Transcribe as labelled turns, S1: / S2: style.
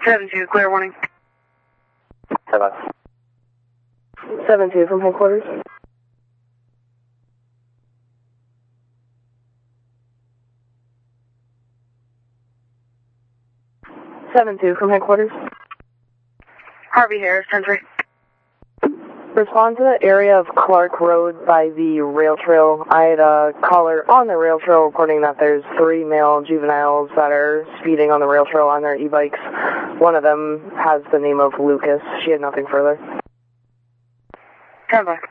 S1: 7-2, clear warning.
S2: 7-2 from headquarters. 7-2 from headquarters.
S1: Harvey Harris, 10-3.
S2: Respond to the area of Clark Road by the rail trail. I had a caller on the rail trail reporting that there's 3 male juveniles that are speeding on the rail trail on their e-bikes. One of them has the name of Lucas. She had nothing further.
S1: 10-5.